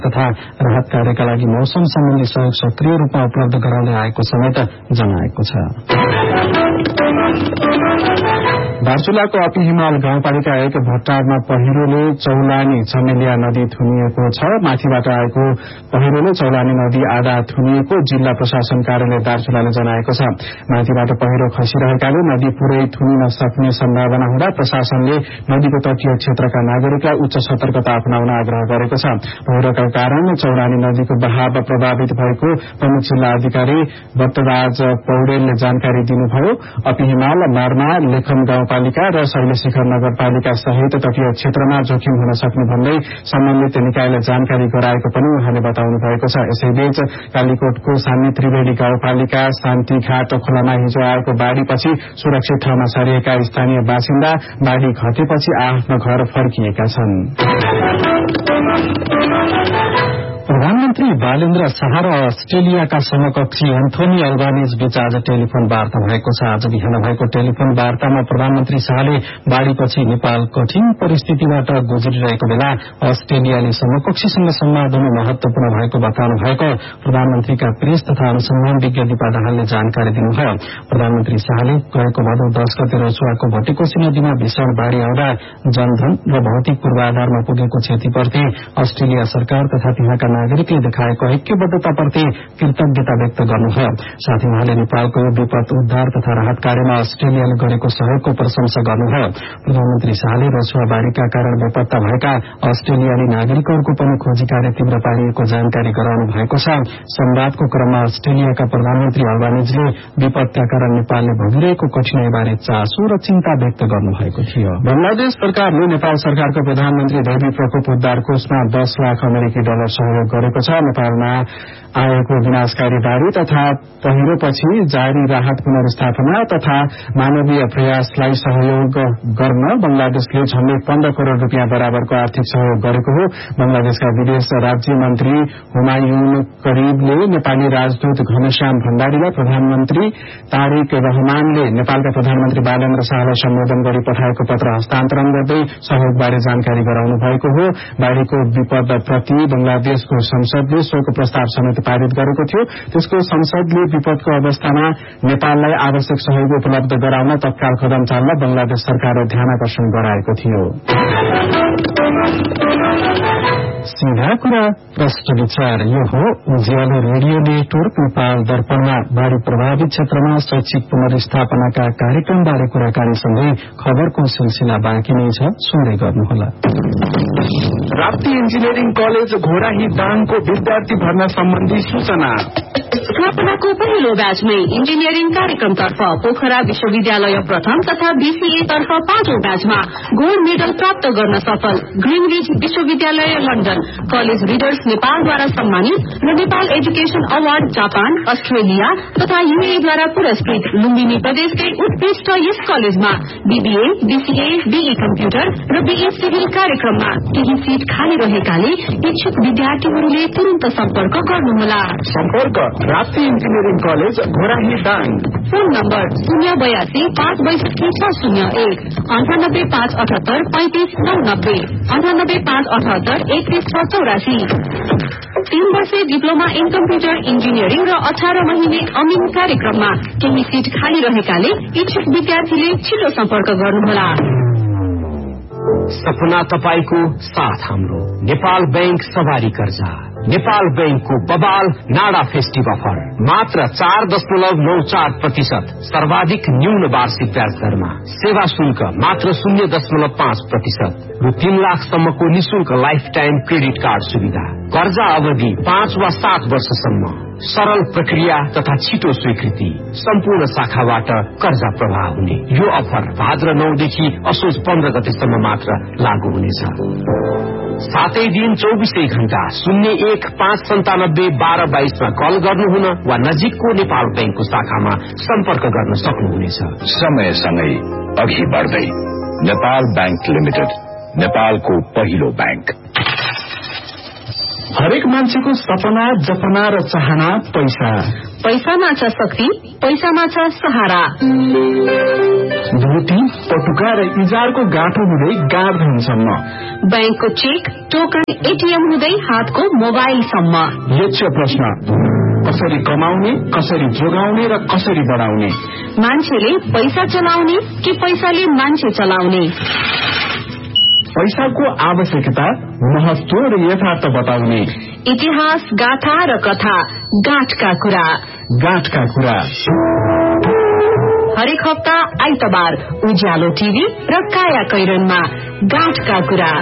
तथा राहत कार्यका लागि मौसम सम्बन्धी सहयोग सक्रिय रूपमा उपलब्ध गराउँदै आएको समेत जनाएको छ। दार्चुलाको अपी हिमाल गाउँपालिका 1 भट्टारमा पहिरोले चौलानी चमेलिया नदी थुनिएको छ। माथिबाट आएको पहिरोले चौलानी नदी आधा थुनिएको जिल्ला प्रशासन कार्यालय दार्चुलाले जनाएको छ। माथिबाट पहिरो खसिरहेकाले नदी पूरै थुनिन सक्ने सम्भावना हुँदा प्रशासनले नदीको तटीय क्षेत्रका नागरिकलाई उच्च सतर्कता अपनाउन आग्रह गरेको छ। पहिरोका कारण चौलानी नदीको बहाव प्रभावित भएको प्रमुख जिल्ला अधिकारी बत्तराज पौडेलले जानकारी दिनुभयो। अपी हिमाल, मार्मा, लेखन गाउँपालिका र शैलशिखर नगरपालिका सहित तटीय क्षेत्रमा जोखिम हुन सक्ने भन्दै सम्बन्धित निकायलाई जानकारी गराएको पनि उहाँले बताउनु भएको छ। यसैबीच कालीकोटको सानी त्रिवेणी गाउँपालिका शान्तिघाट खोलामा हिजो आएको बाढ़ीपछि सुरक्षित ठाउँमा सरिएका स्थानीय बासिन्दा बाढ़ी घटेपछि आफ्नो घर फर्किएका छन्। प्रधानमन्त्री बालेन्द्र शाह र अस्ट्रेलियाका समकक्षी एन्थोनी अल्बानीज बीच आज टेलिफोन वार्ता भएको छ। आज बिहान भएको टेलिफोन वार्तामा प्रधानमन्त्री शाहले बाढ़ीपछि नेपाल कठिन परिस्थितिबाट गुज्रिरहेको बेला अस्ट्रेलियाले समकक्षीसँग संवाद हुनु महत्वपूर्ण भएको बताउनु भएको प्रधानमन्त्रीका प्रेस तथा अनुसन्धान विज्ञ दिपा दाहालले जानकारी दिनुभयो। प्रधानमन्त्री शाहले गएको भदौ 10 गते रसुवाको भट्टीकोशी नदीमा भीषण बाढ़ी आउँदा जनधन र भौतिक पूर्वाधारमा पुगेको क्षतिप्रति अस्ट्रेलिया सरकार तथा त्यहाँका नागरिकले देखाएको ऐक्यबद्धताप्रति कृतज्ञता व्यक्त गर्नुभयो। साथै उहाँले नेपालको विपद उद्धार तथा राहत कार्यमा अस्ट्रेलियाले गरेको सहयोगको प्रशंसा गर्नुभयो। प्रधानमन्त्री शाहले रसुवा बाढ़ीका कारण बेपत्ता भएका अस्ट्रेलियाली नागरिकहरूको पनि खोजी कार्य तीव्र पारिएको जानकारी गराउनु भएको छ। संवादको क्रममा अस्ट्रेलियाका प्रधानमन्त्री अल्बानीजले विपदका कारण नेपालले भोगिरहेको कठिनाईबारे चासो र चिन्ता व्यक्त गर्नुभएको थियो। बंगलादेश सरकारले नेपाल सरकारको प्रधानमन्त्री दैवी प्रकोप उद्धार कोषमा 10 लाख अमेरिकी डलर सहयोग गरेको छ। नेपालमा आएको विनाशकारी बाढ़ी तथा पहिरोपछि जारी राहत पुनर्स्थापना तथा मानवीय प्रयासलाई सहयोग गर्न बंगलादेशले झण्डै 15 करोड़ रूपियाँ बराबरको आर्थिक सहयोग गरेको हो। बंगलादेशका विदेश राज्य मन्त्री हुमायून करीबले नेपाली राजदूत घनश्याम भण्डारीलाई प्रधानमन्त्री तारिक रहमानले नेपालका प्रधानमन्त्री बालेन्द्र शाहलाई सम्बोधन गरी पठाएको पत्र हस्तान्तरण गर्दै सहयोगबारे जानकारी गराउनु भएको हो। बाढ़ीको विपदप्रति बंगलादेशको संसदले शोक प्रस्ताव समेत पारित गरेको थियो। त्यसको संसदले विपदको अवस्थामा नेपाललाई आवश्यक सहयोग उपलब्ध गराउन तत्काल कदम चाल्न बंगलादेश सरकारले ध्यानाकर्षण गराएको थियो। सीधा कुरा प्रश्न विचार यो हो। उज्यालो रेडियो नेटवर्क नेपाल दर्पणमा बाढ़ी प्रभावित क्षेत्रमा शैक्षिक पुनर्स्थापनाका कार्यक्रमबारे कुराकानीसँगै खबरको सिलसिला बाँकी नै छ, सुन्दै गर्नुहोला। राप्ती इन्जिनियरिङ कलेज घोराही दाङको विद्यार्थी भर्ना सम्बन्धी सूचना। स्थापनाको पहिलो ब्याचमै इन्जिनियरिङ कार्यक्रमतर्फ पोखरा विश्वविद्यालय प्रथम तथा बीसीए तर्फ 5औं ब्याचमा गोल्ड मेडल प्राप्त गर्न सफल ग्रिनविच विश्वविद्यालय लन्डन कलेज रिडर्स नेपालद्वारा सम्मानित र Nepal education award Japan, Australia तथा यूएद्वारा पुरस्कृत लुम्बिनी प्रदेशकै उत्कृष्ट यस कलेजमा बीबीए, बीसीए, बीई कम्प्युटर र बीई सिभिल कार्यक्रममा केही सीट खाली रहेकाले इच्छुक विद्यार्थीहरूले तुरन्त सम्पर्क गर्नुहोला। सम्पर्क Rapti engineering college Ghorahi Dang. Phone number 082 562 601 98 578 3590 98 578 31684। 3 वर्षे डिप्लोमा इन कम्प्युटर इन्जिनियरिङ र 18 महिने अमिन कार्यक्रममा केही सीट खाली रहेकाले इच्छुक विद्यार्थीले छिटो सम्पर्क गर्नुहोला। सपना तपाईको साथ हाम्रो नेपाल बैंक सवारी कर्जा। नेपाल बैंकको बबाल नाडा फेस्टिभ अफर मात्र 4.94% सर्वाधिक न्यून वार्षिक ब्याज दरमा। सेवा शुल्क मात्र 0.5% रु 3 लाखसम्मको निशुल्क लाइफ टाइम क्रेडिट कार्ड सुविधा। कर्जा अवधि 5 वा 7 वर्षसम्म। सरल प्रक्रिया तथा छिटो स्वीकृति। सम्पूर्ण शाखाबाट कर्जा प्रवाह हुने यो अफर भाद्र 9 देखि असोज 15 गतेसम्म मात्र लागू हुनेछ। सातै दिन 24 घण्टा 01 597 1222 मा कल गर्नुहुन वा नजिकको नेपाल बैंकको शाखामा सम्पर्क गर्न सक्नुहुनेछ। समयसँगै अघि बढ्दै नेपाल बैंक लिमिटेड, नेपालको पहिलो बैंक। हरेक मान्छेको सपना, जपना र चाहना पैसा। पैसामा छ शक्ति, पैसामा छ सहारा। धोती, पटुका र इजारको गाँठो हुँदै गार्डधनसम्म, बैंकको चेक, टोकन, एटीएम हुँदै हातको मोबाइलसम्म। यक्ष प्रश्न, कसरी कमाउने, कसरी जोगाउने र कसरी बढाउने? मान्छेले पैसा चलाउने कि पैसाले मान्छे चलाउने? पैसाको आवश्यकता, महत्व र यथार्थ बताउने। इतिहास, गाथा र कथा, गाँठका कुरा। गाँठका कुरा हरेक हप्ता आइतबार उज्यालो टिभी र काया कैरनमा गाँठका कुरा।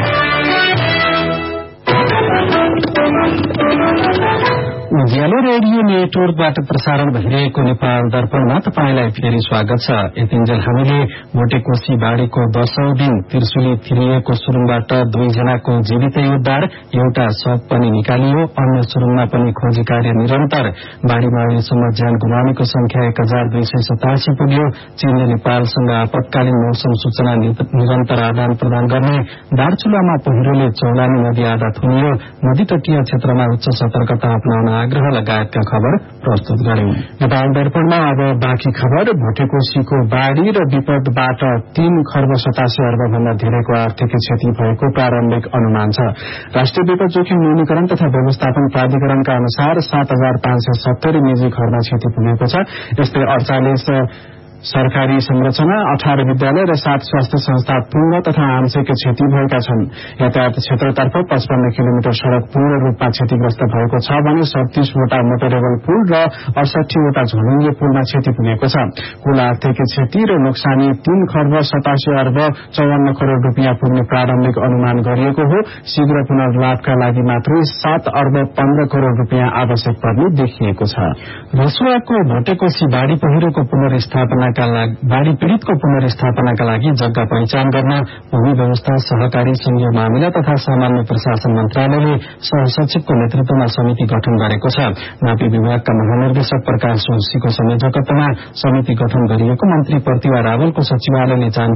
उज्यालो रेडियो नेटवर्कबाट प्रसारण भइरहेको नेपाल दर्पणमा तपाईंलाई फेरि स्वागत छ। यतिन्जेल हामीले भोटेकोशी बाढ़ीको 10औं दिन त्रिशुली थिरिएको सुरुङबाट 2 जनाको जीवितै उद्धार, एउटा शव पनि निकालियो, अन्य सुरुङमा पनि खोजी कार्य निरन्तर। बाढ़ीमा अहिलेसम्म ज्यान गुमाउनेको संख्या 1287 पुग्यो। चीनले नेपालसँग आपतकालीन मौसम सूचना निरन्तर आदान प्रदान गर्ने, दार्चुलामा पहिरोले चौलानी नदी आधा थुनियो, नदी तटीय क्षेत्रमा उच्च सतर्कता अपनाउन आग्रह लगायतका खबर प्रस्तुत गर्यौं। नेपाल दर्पणमा अब बाँकी खबर। भोटेकोशीको बाढ़ी र विपदबाट 3 खर्ब 87 अर्ब भन्दा धेरैको आर्थिक क्षति भएको प्रारम्भिक अनुमान छ। राष्ट्रिय विपद जोखिम न्यूनीकरण तथा व्यवस्थापन प्राधिकरणका अनुसार 7570 निजी घरमा क्षति पुगेको छ। यस्तै 48 सरकारी संरचना, 18 विद्यालय र 7 स्वास्थ्य संस्था पूर्ण तथा आंशिक क्षति भएका छन्। यातायात क्षेत्रतर्फ 55 किलोमिटर सड़क पूर्ण रूपमा क्षतिग्रस्त भएको छ भने 37 वटा मोटरेबल पुल र 68 वटा झोलुङ्गे पुलमा क्षति पुगेको छ। कुल आर्थिक क्षति र नोक्सानी 3 खर्ब 87 अर्ब 54 करोड़ रूपियाँ पुग्ने प्रारम्भिक अनुमान गरिएको हो। शीघ्र पुनर्लाभका लागि मात्रै 7 अर्ब 15 करोड़ रूपियाँ आवश्यक पर्ने देखिएको छ। रसुवाको भोटेकोशी बाढ़ी पहिरोको पुनर्स्थापना बाढ़ी पीड़ितको पुनर्स्थापनाका लागि जग्गा पहिचान गर्न भूमि व्यवस्था, सहकारी संघीय मामिला तथा सामान्य प्रशासन मन्त्रालयले सहसचिवको नेतृत्वमा समिति गठन गरेको छ। नापी विभागका महानिर्देशक प्रकाश जोशीको संयोजकत्वमा समिति गठन गरिएको मन्त्री प्रतिभा रावलको सचिवालयले